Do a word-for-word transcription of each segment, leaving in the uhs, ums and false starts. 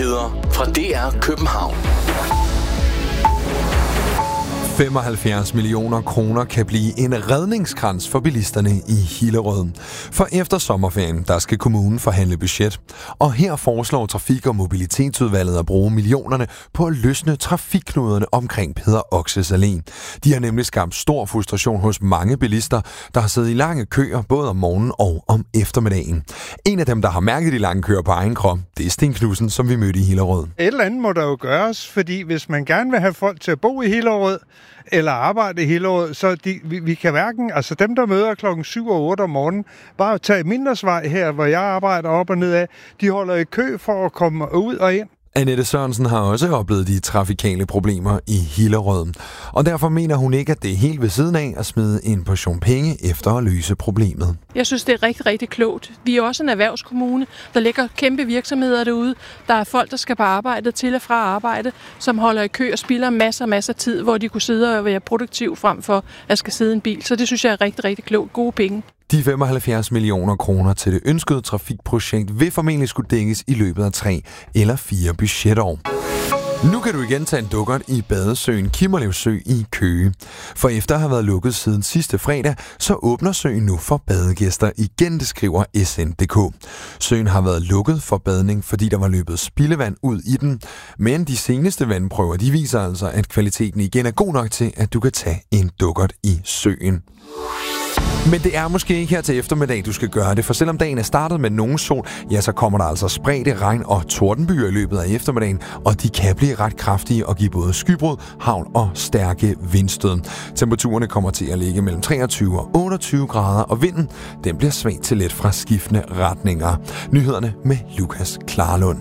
Nyheder fra D R København. femoghalvfjerds millioner kroner kan blive en redningskrans for bilisterne i Hillerød. For efter sommerferien, der skal kommunen forhandle budget. Og her foreslår Trafik- og Mobilitetsudvalget at bruge millionerne på at løsne trafikknuderne omkring Peder Oxes Allé. De har nemlig skabt stor frustration hos mange bilister, der har siddet i lange køer både om morgenen og om eftermiddagen. En af dem, der har mærket de lange køer på egen krop, det er Sten Knudsen, som vi mødte i Hillerød. Et eller andet må der jo gøres, fordi hvis man gerne vil have folk til at bo i Hillerød, eller arbejde i Hillerød, så de, vi, vi kan hverken, altså dem, der møder klokken syv og otte om morgenen, bare tage Mindersvej her, hvor jeg arbejder op og ned af, de holder i kø for at komme ud og ind. Annette Sørensen har også oplevet de trafikale problemer i Hillerød, og derfor mener hun ikke, at det er helt ved siden af at smide en portion penge efter at løse problemet. Jeg synes, det er rigtig, rigtig klogt. Vi er også en erhvervskommune, der ligger kæmpe virksomheder derude. Der er folk, der skal på arbejde til og fra arbejde, som holder i kø og spilder masser og masser af tid, hvor de kunne sidde og være produktiv frem for at skal sidde i en bil. Så det synes jeg er rigtig, rigtig klogt. Gode penge. De femoghalvfjerds millioner kroner til det ønskede trafikprojekt vil formentlig skulle dækkes i løbet af tre eller fire budgetår. Nu kan du igen tage en dukkert i badesøen Kimmerlev Sø i Køge. For efter at have været lukket siden sidste fredag, så åbner søen nu for badegæster igen, det skriver S N punktum D K. Søen har været lukket for badning, fordi der var løbet spildevand ud i den. Men de seneste vandprøver, de viser altså, at kvaliteten igen er god nok til, at du kan tage en dukkert i søen. Men det er måske ikke her til eftermiddag, du skal gøre det, for selvom dagen er startet med nogen sol, ja, så kommer der altså spredte regn og tordenbyer i løbet af eftermiddagen, og de kan blive ret kraftige og give både skybrud, hagl og stærke vindstød. Temperaturerne kommer til at ligge mellem treogtyve og otteogtyve grader, og vinden, den bliver svag til let fra skiftende retninger. Nyhederne med Lukas Klarlund.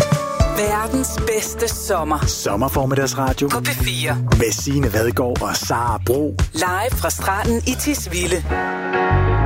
Verdens bedste sommer. Sommerformiddagsradio På P fire. med Signe Vadgaard og Sara Bro. Live fra stranden i Tisvilde.